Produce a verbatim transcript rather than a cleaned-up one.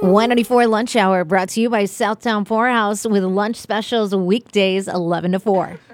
one ninety-four Lunch Hour brought to you by Southtown Poorhouse with lunch specials weekdays eleven to four.